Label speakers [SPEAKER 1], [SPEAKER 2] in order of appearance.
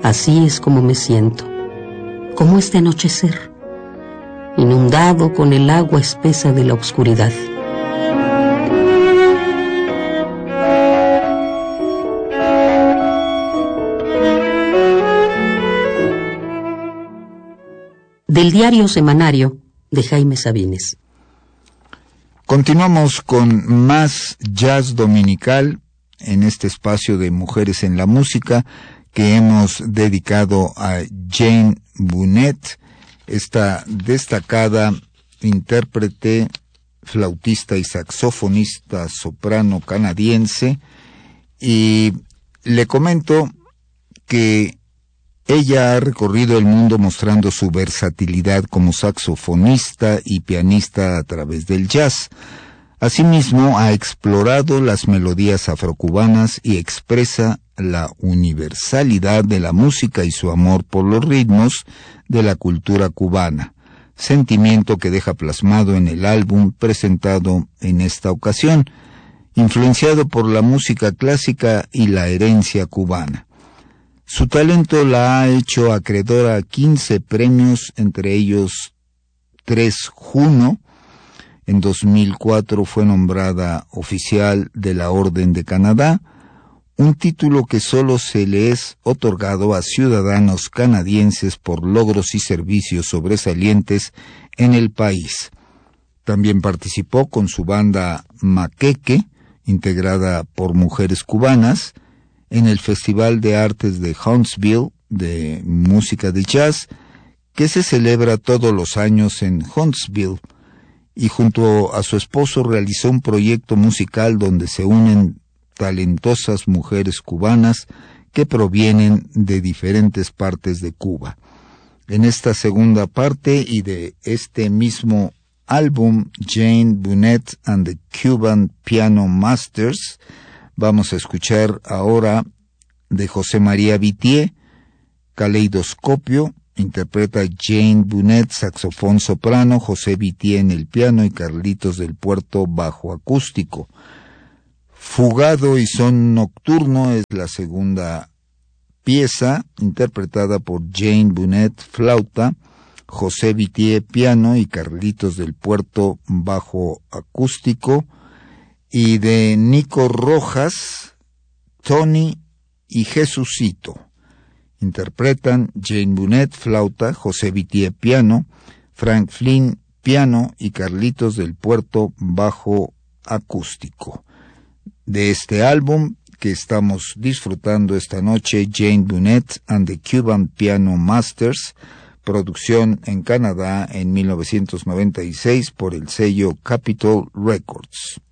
[SPEAKER 1] Así es como me siento, como este anochecer, inundado con el agua espesa de la oscuridad. Del diario semanario de Jaime Sabines.
[SPEAKER 2] Continuamos con más jazz dominical en este espacio de Mujeres en la Música que hemos dedicado a Jane Bunnett, esta destacada intérprete, flautista y saxofonista soprano canadiense, y le comento que ella ha recorrido el mundo mostrando su versatilidad como saxofonista y pianista a través del jazz. Asimismo, ha explorado las melodías afrocubanas y expresa la universalidad de la música y su amor por los ritmos de la cultura cubana, sentimiento que deja plasmado en el álbum presentado en esta ocasión, influenciado por la música clásica y la herencia cubana. Su talento la ha hecho acreedora a 15 premios, entre ellos 3 Juno. En 2004 fue nombrada oficial de la Orden de Canadá, un título que solo se le es otorgado a ciudadanos canadienses por logros y servicios sobresalientes en el país. También participó con su banda Maqueque, integrada por mujeres cubanas, en el Festival de Artes de Huntsville de música de jazz, que se celebra todos los años en Huntsville, y junto a su esposo realizó un proyecto musical donde se unen talentosas mujeres cubanas que provienen de diferentes partes de Cuba. En esta segunda parte y de este mismo álbum, Jane Bunnett and the Cuban Piano Masters, vamos a escuchar ahora de José María Vittier, Caleidoscopio. Interpreta Jane Bunnett, saxofón soprano, José Vittier en el piano y Carlitos del Puerto bajo acústico. Fugado y son nocturno es la segunda pieza, interpretada por Jane Bunnett, flauta, José Vittier, piano y Carlitos del Puerto bajo acústico, y de Nico Rojas, Tony y Jesucito. Interpretan Jane Bunnett, flauta, José Vittier, piano, Frank Flynn, piano y Carlitos del Puerto, bajo acústico. De este álbum que estamos disfrutando esta noche, Jane Bunnett and the Cuban Piano Masters, producción en Canadá en 1996 por el sello Capitol Records.